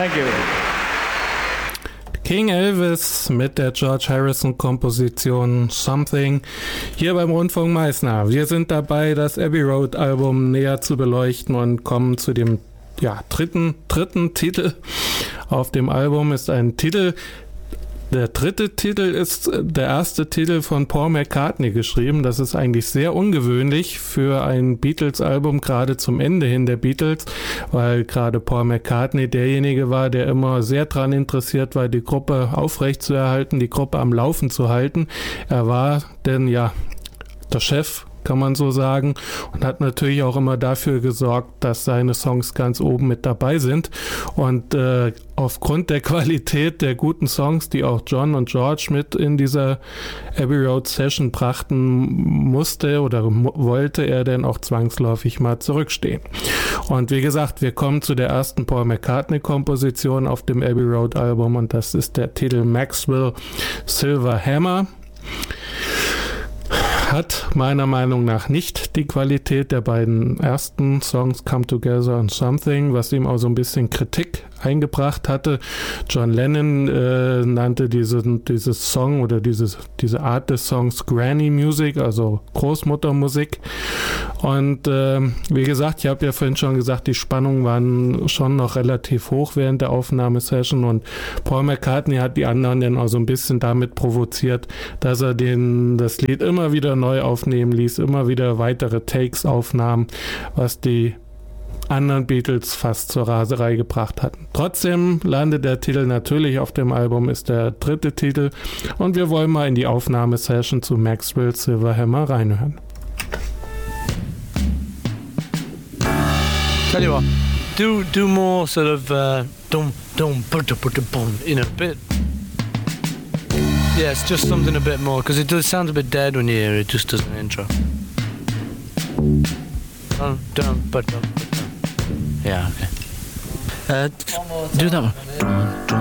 Thank you. King Elvis mit der George Harrison-Komposition Something hier beim Rundfunk Meißner. Wir sind dabei, das Abbey Road Album näher zu beleuchten und kommen zu dem dritten Titel auf dem Album. Ist ein Titel. Der dritte Titel ist der erste Titel von Paul McCartney geschrieben. Das ist eigentlich sehr ungewöhnlich für ein Beatles-Album, gerade zum Ende hin der Beatles, weil gerade Paul McCartney derjenige war, der immer sehr daran interessiert war, die Gruppe aufrechtzuerhalten, die Gruppe am Laufen zu halten. Er war denn der Chef, kann man so sagen, und hat natürlich auch immer dafür gesorgt, dass seine Songs ganz oben mit dabei sind. Und aufgrund der Qualität der guten Songs, die auch John und George mit in dieser Abbey Road Session brachten, musste oder wollte er denn auch zwangsläufig mal zurückstehen. Und wie gesagt, wir kommen zu der ersten Paul McCartney-Komposition auf dem Abbey Road Album, und das ist der Titel Maxwell Silver Hammer. Hat meiner Meinung nach nicht die Qualität der beiden ersten Songs Come Together und Something, was ihm auch so ein bisschen Kritik eingebracht hatte. John Lennon nannte dieses Song oder diese Art des Songs Granny Music, also Großmuttermusik. Und wie gesagt, ich habe ja vorhin schon gesagt, die Spannungen waren schon noch relativ hoch während der Aufnahmesession, und Paul McCartney hat die anderen dann auch so ein bisschen damit provoziert, dass er das Lied immer wieder neu aufnehmen ließ, immer wieder weitere Takes aufnahm, was die anderen Beatles fast zur Raserei gebracht hatten. Trotzdem landet der Titel natürlich auf dem Album, ist der dritte Titel, und wir wollen mal in die Aufnahmesession zu Maxwell Silver Hammer reinhören. Tell you what, do more sort of dum in a bit. Yes, just something a bit more, because it does sound a bit dead when you hear it, just as an intro. Yeah, okay. Do that one.